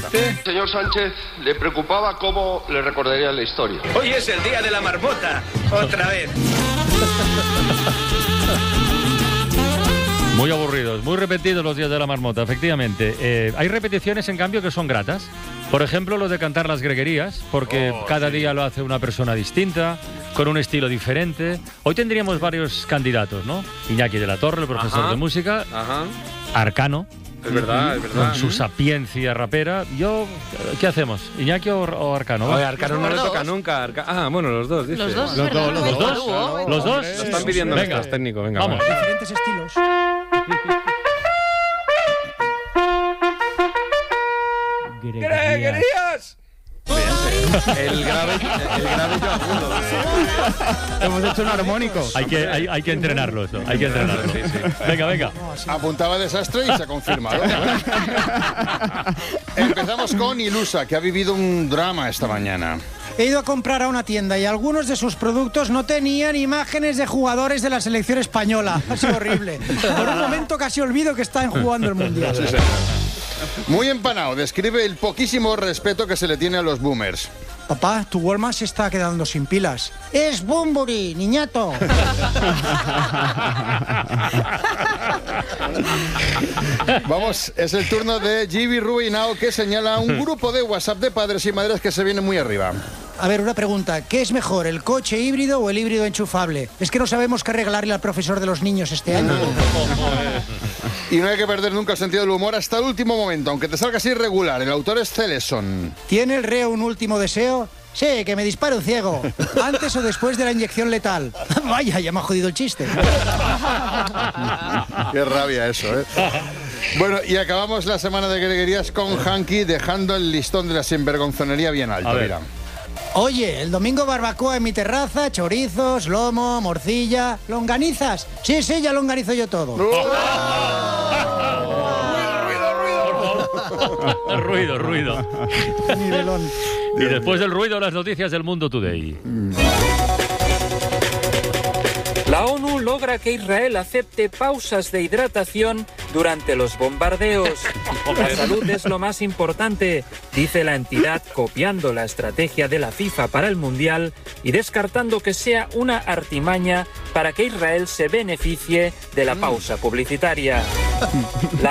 Señor Sánchez, le preocupaba cómo le recordaría la historia. Hoy es el día de la marmota, otra vez. Muy aburridos, muy repetidos los días de la marmota, efectivamente. Hay repeticiones, en cambio, que son gratas. Por ejemplo, lo de cantar las greguerías, porque cada día lo hace una persona distinta, con un estilo diferente. Hoy tendríamos varios candidatos, ¿no? Iñaki de la Torre, el profesor de música. Arcano. Es verdad. Con su sapiencia rapera. ¿Qué hacemos? ¿Iñaki o Arcano? Oye, Arcano no le toca nunca. Bueno, los dos, dice. Los dos, ¿Los dos? ¿Los dos? Lo están pidiendo nuestros técnicos, venga. Vamos. Diferentes estilos. ¡Greguerías! El grave yo agudo. Hemos hecho un armónico. Hay que entrenarlo eso. Hay que entrenarlo. Sí. Venga. Apuntaba desastre y se ha confirmado. Empezamos con Ilusa, que ha vivido un drama esta mañana. He ido a comprar a una tienda y algunos de sus productos no tenían imágenes de jugadores de la selección española. Ha sido horrible. Por un momento casi olvido que están jugando el Mundial. Sí, señor. Muy empanado, describe el poquísimo respeto que se le tiene a los boomers. Papá, tu Walmart se está quedando sin pilas. ¡Es Bumburi, niñato! Vamos, es el turno de Gibi Ruinao, que señala un grupo de WhatsApp de padres y madres que se viene muy arriba. A ver, una pregunta. ¿Qué es mejor, el coche híbrido o el híbrido enchufable? Es que no sabemos qué regalarle al profesor de los niños este año. Y no hay que perder nunca el sentido del humor hasta el último momento, aunque te salga así irregular. El autor es Celeson. ¿Tiene el reo un último deseo? Sí, que me dispare un ciego. ¿Antes o después de la inyección letal? Vaya, ya me ha jodido el chiste. Qué rabia eso, ¿eh? Bueno, y acabamos la semana de greguerías con Hanky, dejando el listón de la sinvergonzonería bien alto. Mira. Oye, el domingo barbacoa en mi terraza, chorizos, lomo, morcilla, longanizas. Sí, ya longanizo yo todo. Ruido. Nivelón. Y después del ruido, las noticias del Mundo Today. La ONU logra que Israel acepte pausas de hidratación durante los bombardeos. La salud es lo más importante, dice la entidad, copiando la estrategia de la FIFA para el Mundial y descartando que sea una artimaña para que Israel se beneficie de la pausa publicitaria.